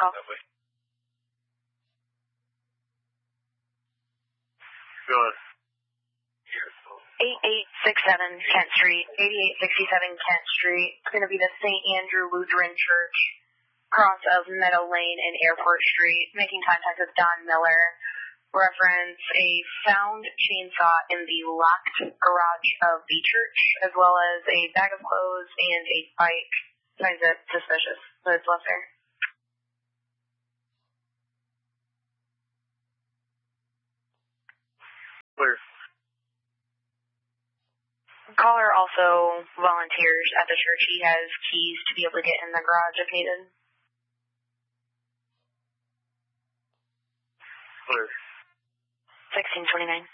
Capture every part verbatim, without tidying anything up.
call. Lovely. Go on. eighty-eight sixty-seven Kent Street, eighty-eight sixty-seven Kent Street. It's going to be the Saint Andrew Lutheran Church, cross of Meadow Lane and Airport Street. Making contact with Don Miller. Reference a found chainsaw in the locked garage of the church, as well as a bag of clothes and a bike. Finds it suspicious, but it's left there. Clear. Caller also volunteers at the church. He has keys to be able to get in the garage if needed. Clear. sixteen twenty-nine.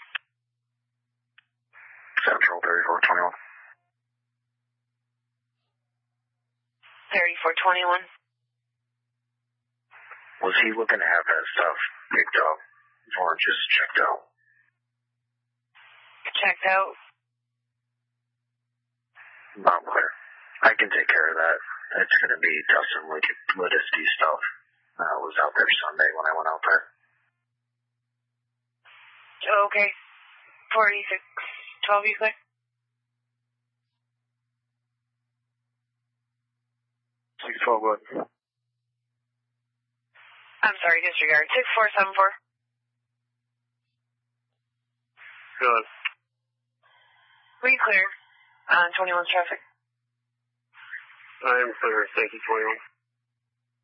Central thirty-four twenty-one. thirty-four twenty-one. Was he looking to have that stuff picked up or just checked out? Checked out. Not clear. I can take care of that. It's going to be Dustin Lidisky stuff. I was out there Sunday when I went out there. Okay. forty-six twelve, you clear? six twelve, what? I'm sorry, disregard. six four seven four. Go on. Were you clear on twenty-one's traffic? I am clear. Thank you, twenty-one.